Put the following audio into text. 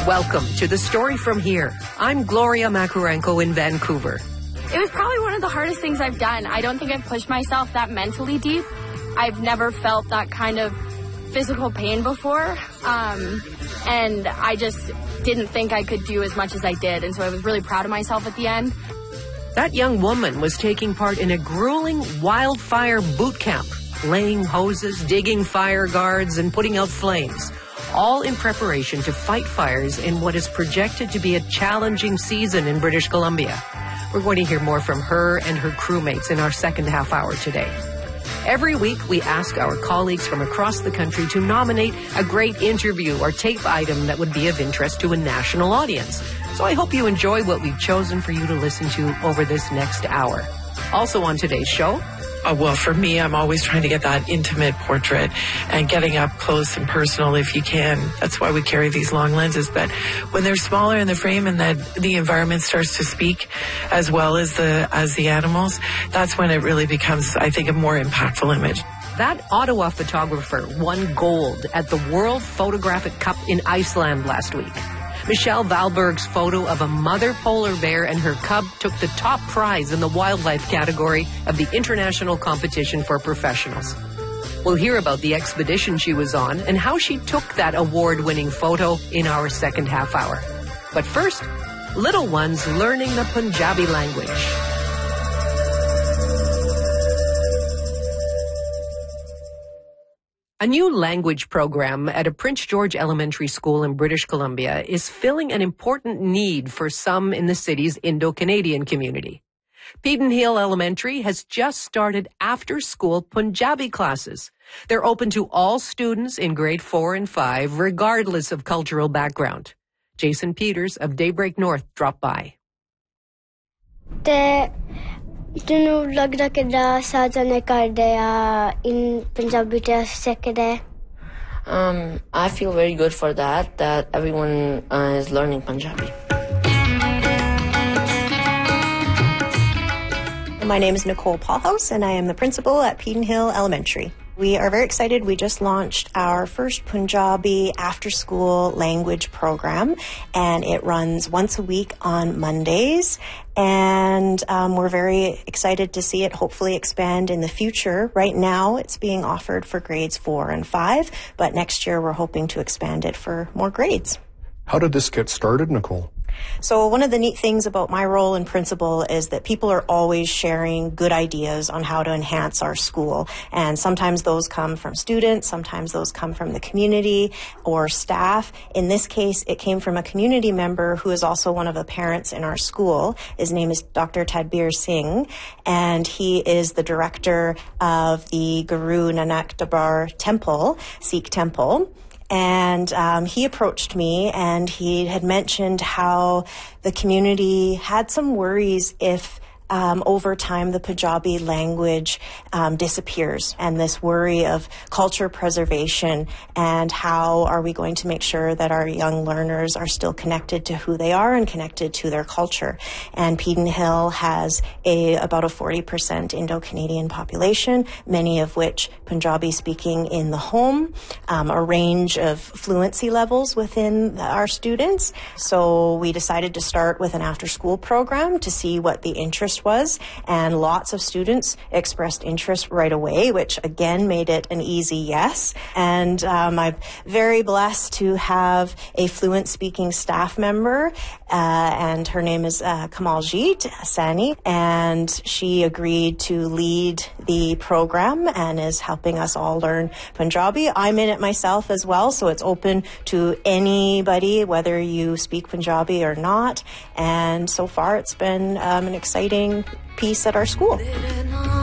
Welcome to The Story From Here. I'm Gloria Makurenko in Vancouver. It was probably one of the hardest things I've done. I don't think I've pushed myself that mentally deep. I've never felt that kind of physical pain before. And I just didn't think I could do as much as I did. And so I was really proud of myself at the end. That young woman was taking part in a grueling wildfire boot camp, laying hoses, digging fire guards, and putting out flames, all in preparation to fight fires in what is projected to be a challenging season in British Columbia. We're going to hear more from her and her crewmates in our second half hour today. Every week, we ask our colleagues from across the country to nominate a great interview or tape item that would be of interest to a national audience. So I hope you enjoy what we've chosen for you to listen to over this next hour. Also on today's show, well, for me, I'm always trying to get that intimate portrait and getting up close and personal if you can. That's why we carry these long lenses. But when they're smaller in the frame and that the environment starts to speak as well as the animals, that's when it really becomes, I think, a more impactful image. That Ottawa photographer won gold at the World Photographic Cup in Iceland last week. Michelle Valberg's photo of a mother polar bear and her cub took the top prize in the wildlife category of the International Competition for Professionals. We'll hear about the expedition she was on and how she took that award-winning photo in our second half hour. But first, little ones learning the Punjabi language. A new language program at a Prince George Elementary School in British Columbia is filling an important need for some in the city's Indo-Canadian community. Pedenhill Elementary has just started after-school Punjabi classes. They're open to all students in grade 4 and 5, regardless of cultural background. Jason Peters of Daybreak North dropped by. ਤੈਨੂੰ ਲੱਗਦਾ ਕਿੱਦਾਂ ਸਾਜਨੇ ਕਰਦੇ ਆ in Punjabi test ਸਿੱਖਦੇ I feel very good for that everyone is learning Punjabi. My name is Nicole Paulhouse and I am the principal at Pedenhill Elementary. We are very excited. We just launched our first Punjabi after-school language program, and it runs once a week on Mondays. And we're very excited to see it hopefully expand in the future. Right now, it's being offered for grades 4 and 5, but next year we're hoping to expand it for more grades. How did this get started, Nicole? So one of the neat things about my role in principal is that people are always sharing good ideas on how to enhance our school. And sometimes those come from students, sometimes those come from the community or staff. In this case, it came from a community member who is also one of the parents in our school. His name is Dr. Tadbir Singh, and he is the director of the Guru Nanak Darbar Temple, Sikh temple. And he approached me and he had mentioned how the community had some worries if over time the Punjabi language disappears, and this worry of culture preservation and how are we going to make sure that our young learners are still connected to who they are and connected to their culture. And Pedenhill has about a 40% Indo-Canadian population, many of which Punjabi speaking in the home, a range of fluency levels within our students. So we decided to start with an after-school program to see what the interest was, and lots of students expressed interest right away, which again made it an easy yes. And I'm very blessed to have a fluent speaking staff member, and her name is Kamaljit Sani, and she agreed to lead the program and is helping us all learn Punjabi. I'm in it myself as well, so it's open to anybody, whether you speak Punjabi or not. And so far it's been an exciting piece at our school.